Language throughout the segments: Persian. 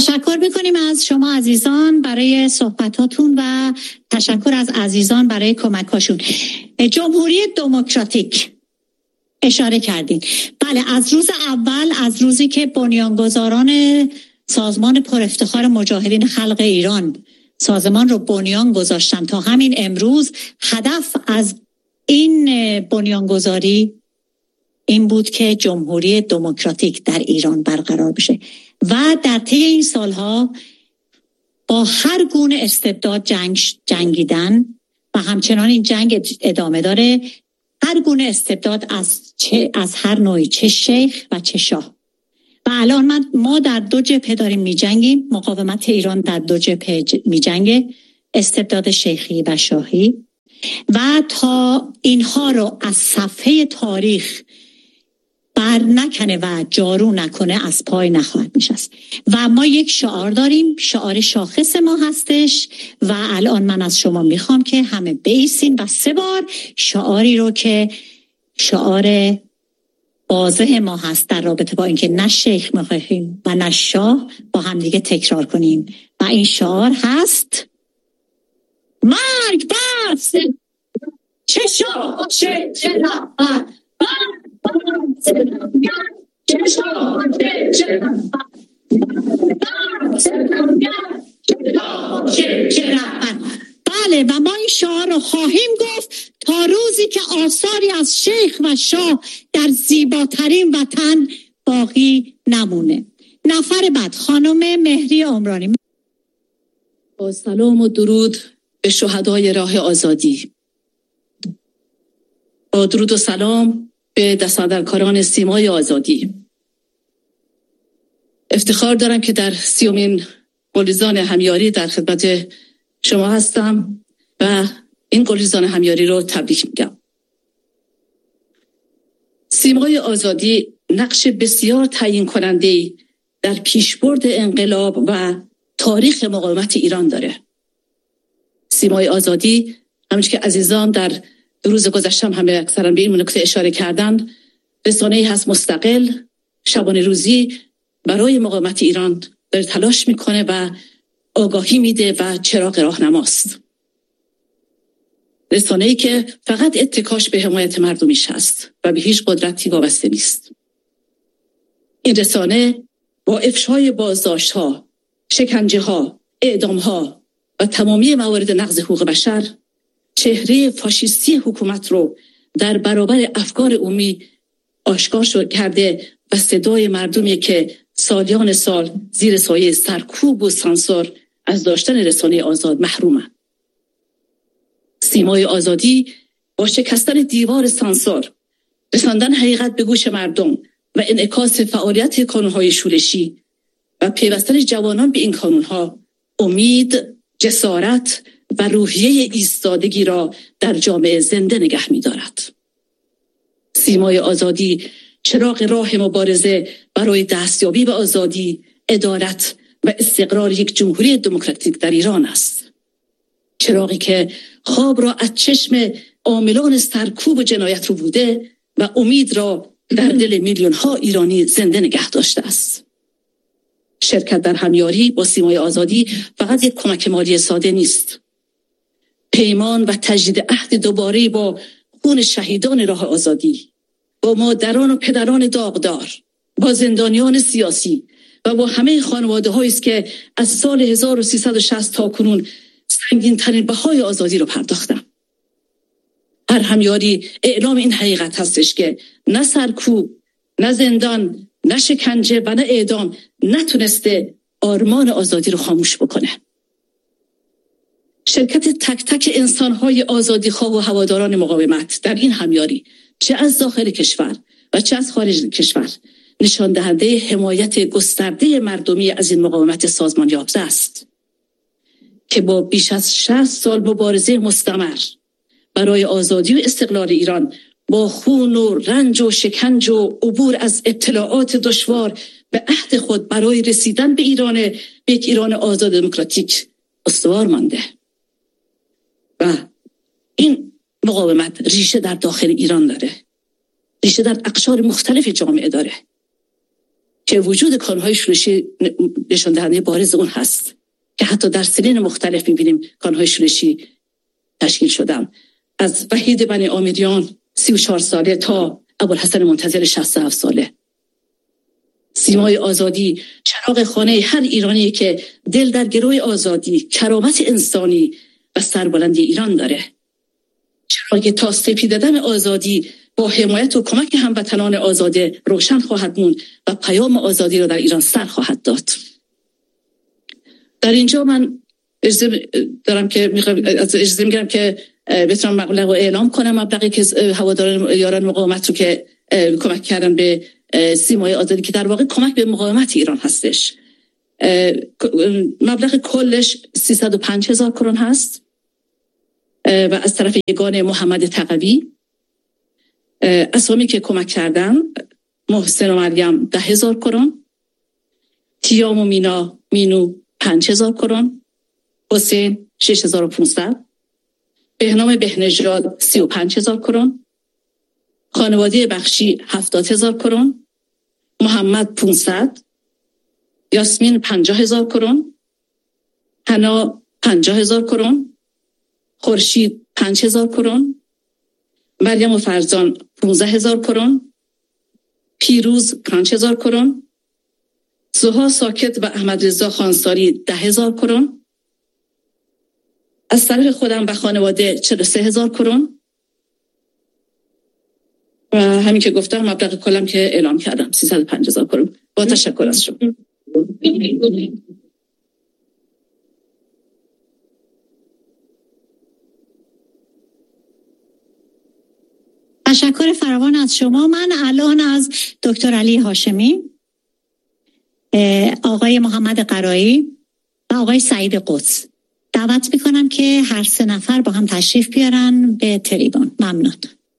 تشکر میکنیم از شما عزیزان برای صحبتاتون و تشکر از عزیزان برای کمکاشون. جمهوری دموکراتیک اشاره کردین. بله، از روز اول، از روزی که بنیانگذاران سازمان پر افتخار مجاهدین خلق ایران سازمان رو بنیان گذاشتن تا همین امروز، هدف از این بنیانگذاری این بود که جمهوری دموکراتیک در ایران برقرار بشه و در طی این سالها با هر گونه استبداد جنگیدن و همچنان این جنگ ادامه داره. هر گونه استبداد از هر نوعی، چه شیخ و چه شاه. و الان ما در دو جبهه داریم می‌جنگیم. مقاومت ایران در دو جبهه می‌جنگه، استبداد شیخی و شاهی، و تا اینها رو از صفحه تاریخ بر نکنه و جارو نکنه از پای نخواهد نشست. و ما یک شعار داریم، شعار شاخص ما هستش و الان من از شما میخوام که همه بیسین و 3 بار شعاری رو که شعار واضح ما هست در رابطه با اینکه نه شیخ میخواهیم و نه شاه با هم دیگه تکرار کنیم و این شعار هست: مرگ بر چه شاه چه جناب، بله، و ما این شعار رو خواهیم گفت تا روزی که آثاری از شیخ و شاه در زیباترین وطن باقی نمونه. نفر بعد خانم مهری عمرانی. با سلام و درود به شهدای راه آزادی، با درود و سلام به دستاندرکاران سیمای آزادی. افتخار دارم که در 30مین گلریزان همیاری در خدمت شما هستم و این گلریزان همیاری رو تبریک میگم. سیمای آزادی نقش بسیار تعیین کننده‌ای در پیشبرد انقلاب و تاریخ مقاومت ایران داره. سیمای آزادی، همونجور که عزیزان در روز گذشتم همه اکثرا به این نکته اشاره کردن، رسانه‌ای هست مستقل، شبانه روزی برای مقاومت ایران داره تلاش میکنه و آگاهی میده و چراغ راهنماست. رسانه‌ای که فقط اتکاش به حمایت مردمیش هست و به هیچ قدرتی وابسته نیست. این رسانه با افشای بازداشت‌ها، شکنجه‌ها، اعدام‌ها و تمامی موارد نقض حقوق بشر چهره فاشیستی حکومت رو در برابر افکار عمومی آشکار کرده و صدای مردمی که سالیان سال زیر سایه سرکوب و سانسور از داشتن رسانه آزاد محرومند. سیمای آزادی با شکستن دیوار سانسور، رساندن حقیقت به گوش مردم و انعکاس فعالیت کانون‌های شورشی و پیوستن جوانان به این کانون‌ها، امید، جسارت و روحیه ایستادگی را در جامعه زنده نگه می‌دارد. سیمای آزادی چراغ راه مبارزه برای دستیابی به آزادی، عدالت و استقرار یک جمهوری دموکراتیک در ایران است. چراغی که خواب را از چشم عاملان سرکوب و جنایت رو بوده و امید را در دل میلیون‌ها ایرانی زنده نگه داشته است. شرکت در همیاری با سیمای آزادی فقط یک کمک مالی ساده نیست. پیمان و تجدید عهد دوباره با خون شهیدان راه آزادی، با مادران و پدران داغدار، با زندانیان سیاسی و با همه خانواده‌هایی است که از سال 1360 تا کنون سنگین ترین بهای آزادی رو پرداختن. هر همیاری اعلام این حقیقت هستش که نه سرکوب، نه زندان، نه شکنجه و نه اعدام نتونسته آرمان آزادی رو خاموش بکنه. شرکت تک تک انسان‌های آزادیخواه و هواداران مقاومت در این همیاری، چه از داخل کشور و چه از خارج کشور، نشان دهنده حمایت گسترده مردمی از این مقاومت سازمان یافته است که با بیش از 60 سال مبارزه مستمر برای آزادی و استقلال ایران با خون و رنج و شکنج و عبور از ابتلاعات دشوار به عهد خود برای رسیدن به یک ایران آزاد دموکراتیک استوار مانده. و این مقاومت ریشه در داخل ایران داره، ریشه در اقشار مختلف جامعه داره که وجود کانون‌های شورشی نشان دهنده بارز اون هست که حتی در سنین مختلف می‌بینیم کانون‌های شورشی تشکیل شدن، از وحید بنی آمیریان 34 ساله تا ابوالحسن منتظر 67 ساله. سیمای آزادی چراغ خانه هر ایرانی که دل در گروه آزادی، کرامت انسانی و سربلندی ایران داره. چراغی تا سپیددم آزادی با حمایت و کمک هموطنان آزاده روشن خواهد موند و پیام آزادی را در ایران سر خواهد داد. در اینجا من اجازه دارم که اجازه میگیرم که بتونم مبلغ رو اعلام کنم، مبلغی که هواداران یاران مقاومت رو که کمک کردن به سیمای آزادی که در واقع کمک به مقاومت ایران هستش. مبلغ کلش 305,000 کرون هست و از طرف یگان محمد تقوی. اسامی که کمک کردن: محسن و مریم 10,000 کرون، تیام و مینو 5,000 کرون، حسین 6,500، بهنام بهنژاد 35,000 کرون، خانواده بخشی 70,000 کرون، محمد 500، یاسمین 50,000 کرون، حنا 50,000 کرون، خورشید 5,000 کرون، مریم و فرزان 15,000 کرون، پیروز 5,000 کرون، زها ساکت و احمد رضا خانساری 10,000 کرون، از طرف خودم و خانواده 43,000 کرون و همین که گفتم مبلغ کلم که اعلام کردم 305,000 کرون. با تشکر از شما. تشکر فراوان از شما. من الان از دکتر علی هاشمی، آقای محمد قرایی و آقای سعید قدس دعوت میکنم که هر سه نفر با هم تشریف بیارن به تریبون. ممنون.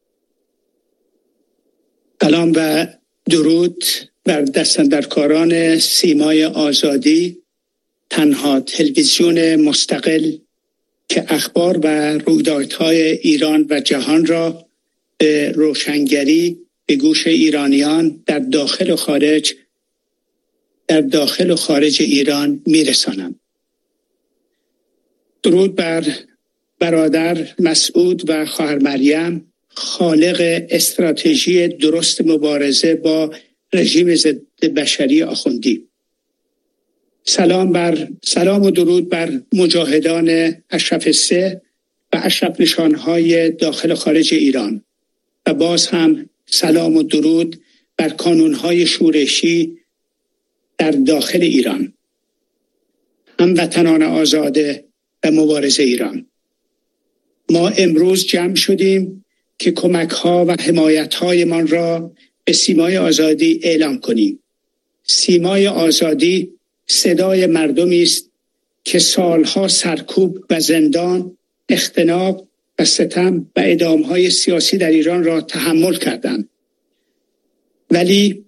سلام و درود بر دستاندرکاران سیمای آزادی، تنها تلویزیون مستقل که اخبار و رویدادهای ایران و جهان را به روشنگری به گوش ایرانیان در داخل و خارج ایران میرسانم. درود بر برادر مسعود و خواهر مریم، خالق استراتژی درست مبارزه با رژیم ضد بشری آخوندی. سلام و درود بر مجاهدان اشرف 3 و اشرف نشانهای داخل و خارج ایران و باز هم سلام و درود بر کانونهای شورشی در داخل ایران، هموطنان آزاده و مبارز ایران. ما امروز جمع شدیم که کمک‌ها و حمایت‌هایمان را به سیمای آزادی اعلام کنیم. سیمای آزادی صدای مردمی است که سالها سرکوب و زندان، اختناق و ستم و اعدام‌های سیاسی در ایران را تحمل کردند، ولی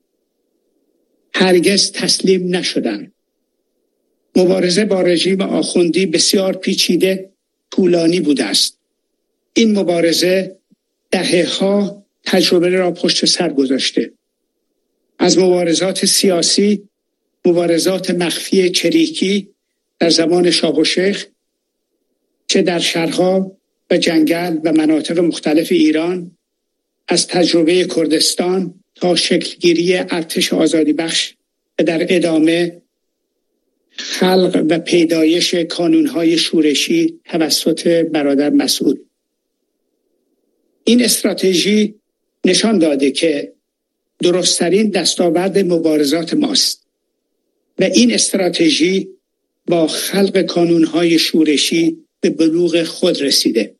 هرگز تسلیم نشدند. مبارزه با رژیم آخوندی بسیار پیچیده، طولانی بوده است. این مبارزه دهه‌ها تجربه را پشت سر گذاشته. از مبارزات سیاسی، مبارزات مخفی چریکی در زمان شاه و شیخ، چه در شهرها و جنگل و مناطق مختلف ایران، از تجربه کردستان تا شکلگیری ارتش آزادی بخش و در ادامه خلق و پیدایش کانونهای شورشی توسط برادر مسعود. این استراتژی نشان داده که درست‌ترین دستاورد مبارزات ماست و این استراتژی با خلق کانونهای شورشی به بلوغ خود رسیده.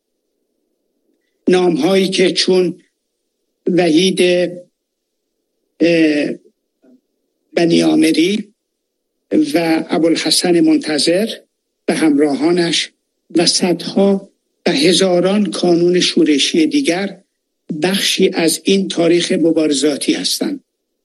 نام‌هایی که چون وحید بنی آمری و ابوالحسن منتظر و همراهانش و صدها و هزاران کانون شورشی دیگر بخشی از این تاریخ مبارزاتی هستند.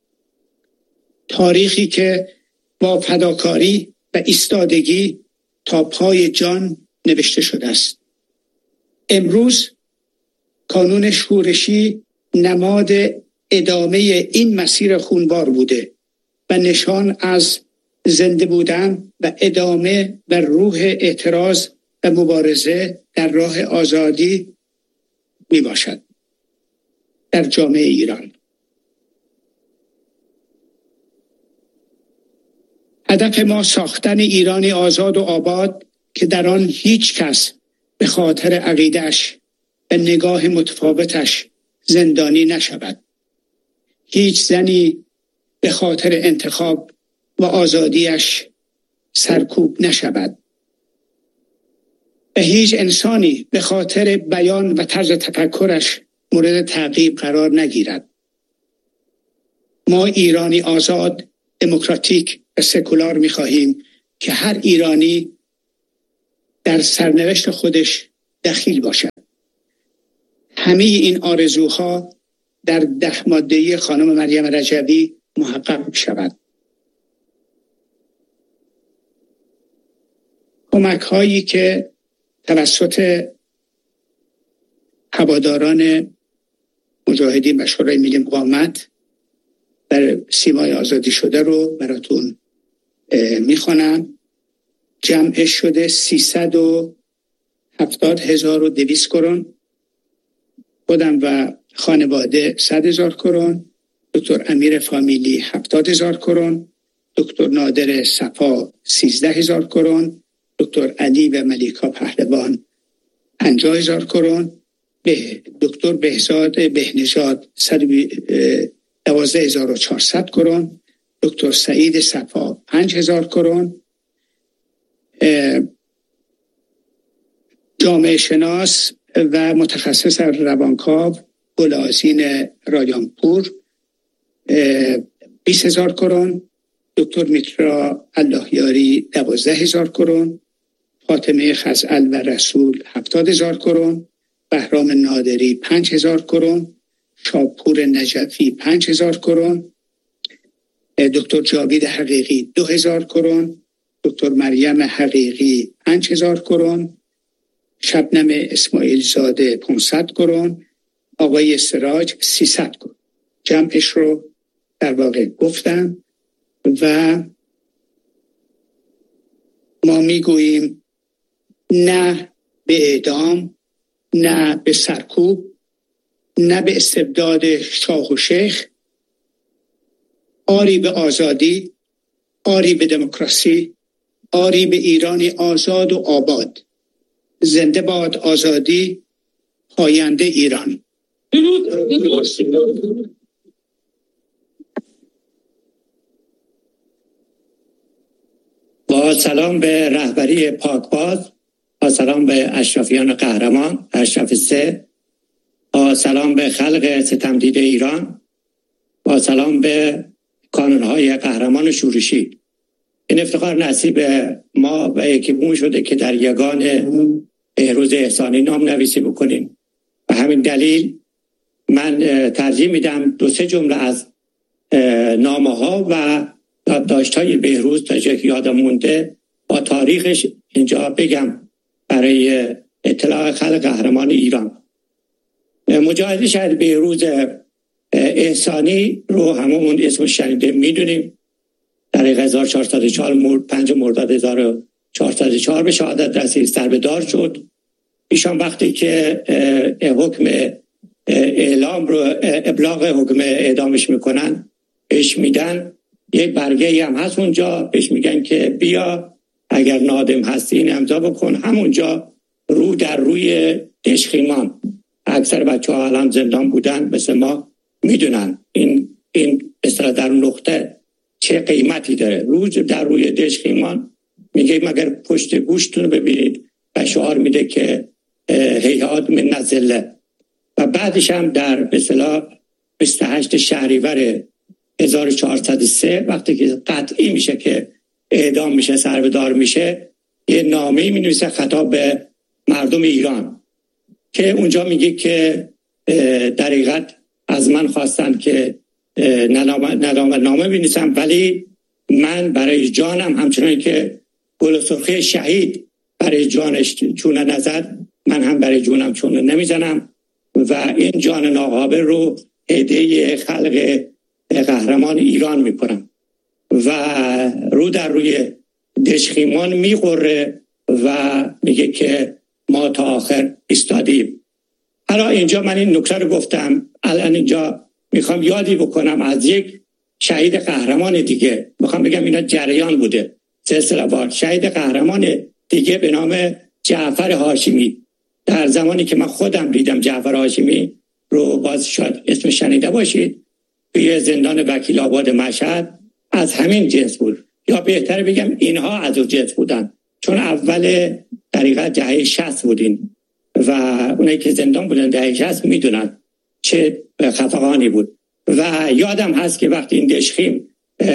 تاریخی که با فداکاری و ایستادگی تا پای جان نوشته شده است. امروز کانون شورشی نماد ادامه این مسیر خونبار بوده و نشان از زنده بودن و ادامه و روح اعتراض و مبارزه در راه آزادی می باشد در جامعه ایران. هدف ما ساختن ایرانی آزاد و آباد که در آن هیچ کس به خاطر عقیده‌اش و نگاه متفاوتش زندانی نشود. هیچ زنی به خاطر انتخاب و آزادیش سرکوب نشود و هیچ انسانی به خاطر بیان و طرز تفکرش مورد تعقیب قرار نگیرد. ما ایرانی آزاد، دموکراتیک و سکولار می‌خواهیم که هر ایرانی در سرنوشت خودش دخیل باشد. همه این آرزوها در 10 ماده‌ای خانم مریم رجوی محقق شود. کمک هایی که توسط هواداران مجاهدین و شورای ملی مقاومت در سیمای آزادی شده رو براتون میخوانم. جمعش شده 370,200 کرون. خودم و خانواده 100,000 کرون، دکتر امیر فامیلی 70,000 کرون، دکتر نادر صفا 13,000 کرون، دکتر علی و ملیکا پهلوان 50,000 کرون، به دکتر بهزاد بهنژاد 12,400 کرون، دکتر سعید صفا 5,000 کرون، جامعه شناس و متخصص روانکاو گلآذین رایانپور 20,000 کرون، دکتر میترا اللهیاری 12,000 کرون، فاطمه خزعل و رسول 70,000 کرون، بهرام نادری 5,000 کرون، شاپور نجفی 5,000 کرون، دکتر جاوید حقیقی 2,000 کرون، دکتر مریم حقیقی 5,000 کرون، شبنم اسماعیل زاده 500 کرون، آقای سراج 300 کرون. جمعش رو در واقع گفتم و ما میگوییم نه به اعدام، نه به سرکوب، نه به استبداد شاه و شیخ، آری به آزادی، آری به دموکراسی، آری به ایرانی آزاد و آباد. زنده باد آزادی، پاینده ایران. با سلام به رهبری پاکباز، با سلام به اشرفیان قهرمان، اشرف 3، با سلام به خلق ستمدیده ایران، با سلام به کانونهای قهرمان شورشی. این افتخار نصیب ما و یکیمون شده که در یگان بهروز احسانی نام نویسی بکنیم و همین دلیل من ترجیح میدم 2-3 جمله از نامه ها و یادداشت‌های بهروز تا جایی که یادم مونده با تاریخش اینجا بگم برای اطلاع خلق قهرمان ایران. مجاهد شهید بهروز احسانی رو همون اسمش شنیده میدونیم. در 1404 5 مرداد 1404 به شهادت رسید، سربدار شد. ایشان وقتی که حکم اعلام رو ابلاغ حکم اعدامش میکنن بهش میدن یک برگه هم هست اونجا، بهش میگن که بیا اگر نادم هستی این امضا بکن. همونجا رو در روی دشخیمان، اکثر بچه ها الان زندان بودن مثل ما میدونن این اصطلاح در نقطه چه قیمتی داره. رو در روی دشخیمان میگه مگر پشت گوشتون رو ببینید و شعار میده که هیهات من نزله. و بعدش هم در اصطلاح 28 شهریور 1403 وقتی که قطعی میشه که اعدام میشه، سربدار میشه، یه نامه‌ای مینویسه خطاب به مردم ایران که اونجا میگه که در حقیقت از من خواستن که نامه بنویسم، ولی من برای جانم همچنان که گل سرخی شهید برای جانش چونه نزد، من هم برای جونم چونه نمیزنم و این جان ناقابل رو عده خلق قهرمان ایران میکنم و رو در روی دشخیمان میخوره و میگه که ما تا آخر ایستادیم. حالا اینجا من این نکته رو گفتم، الان اینجا میخوام یادی بکنم از یک شهید قهرمان دیگه. میخوام بگم اینا جریان بوده سلسله وار. شهید قهرمان دیگه به نام جعفر هاشمی. در زمانی که من خودم دیدم جعفر هاشمی رو، باز شاید اسم شنیده باشید، توی زندان وکیل آباد مشهد، از همین جنس بود، یا بهتر بگم اینها از اون جنس بودن، چون اول دقیقا دهه 60 بودین و اونایی که زندان بودن دهه 60 میدونن چه خفقانی بود. و یادم هست که وقتی این دشخیم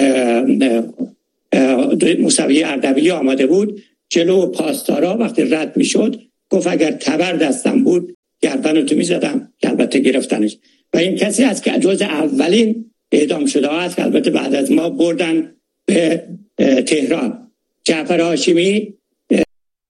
موسوی اردبیلی آماده بود، جلو پاسدارا وقتی رد میشد گفت اگر تبر دستم بود گردن تو میزدم، که البته گرفتنش. و این کسی است که جز اولین اعدام شده است که البته بعد از ما بردن به تهران. جعفر هاشمی